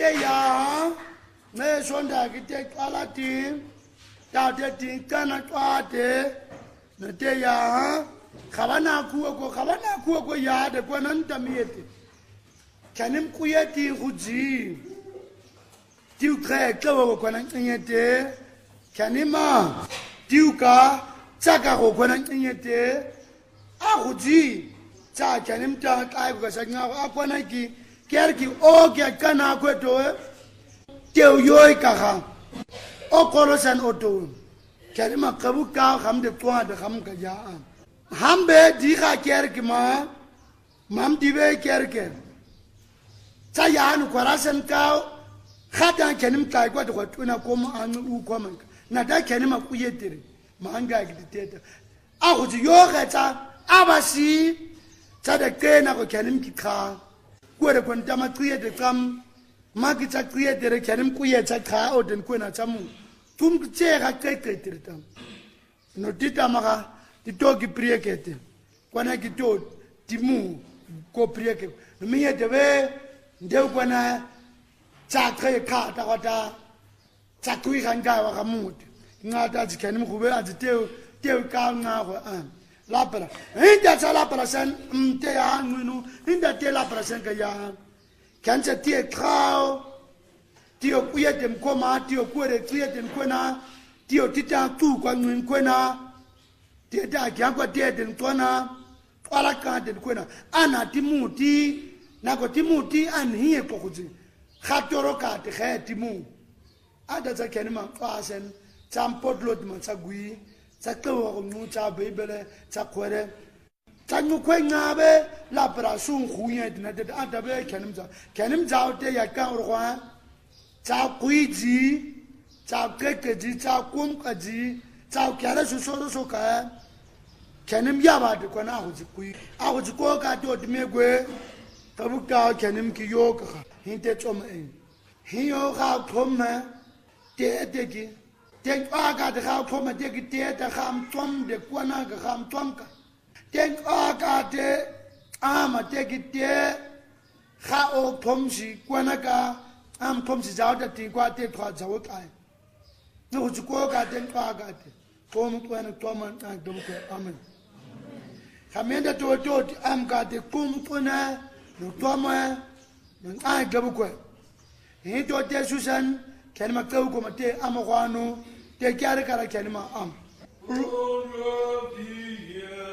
te ya me sonda ki te kalati ta te kana twate ne te ya khabana kuwa ko ya de ko nan tamiyete kanim kuyeti khuji tiu kre ko ko nan nyete kanima tiu ka tsaka ko nan nyete a khuji tsa kanim ta kai ko sa nga ko na ki kerki o ke kana ko to teu yoy ka ha o kolosan oto kanima kabu ka hamde to de ham ka ya hambe di ka kerki ma mam dibe kerke ta ya nu kwarasan ka khata kenim kai ko to tuna ko mu an u ko man na da kenima ku yedire ma an ga gidete a go yo ga ta abasi ta da kena ko kenim ki kha ko re kon ta ma kriye de kam ma ki ta kriye de kenim ku ye ta kha o den ko na ta mu tum che ga ke tirtam no dita ma ga ti to ki priye kete ko na ki to ti mu ko priye ke mi ye de be ndeu ko na cha kre kha ta ko ta cha kui kan ga wa ga mu nga ta ji kenim ku be a ti te ka nga ko an lapra inda sa lapra san te ya ngunu inda te lapra san ka ya kan se tie krao tio kuye dem koma tio kuere kuye dem kwena tio tita tu kwa ngin kwena te da kya kwa te dem tona ala ka dem kwena ana timuti na ko timuti an hiye pokuji khatoro ka te khe timu ada za kenima kwasen champodlot man sagui sakto nu cha bebele cha kwere tangu kwenga be la prasun khuye dina de ada be kenim za te ya ka orwa cha kuiji cha kekeji cha kumkaji cha kyara su so ka kenim ya ba de kona ahuji kui ahuji ko ka to de megwe tabuka kenim ki yo ka hinte choma en hiyo ga thoma te ki denk aga de ga thoma de ki te da gam tom de kwana ga gam tom ka denk aga de ama de ki te ga o thom si kwana ka am thom si jaw da ti kwa te thwa jaw kai no ju ko ga denk aga de thom kwana thoma na dum ko amen kamenda to am ga de kum kwana no thoma no ai gabu ko he to te susan kenma kaw ko mate amawano te kyar kara kenma am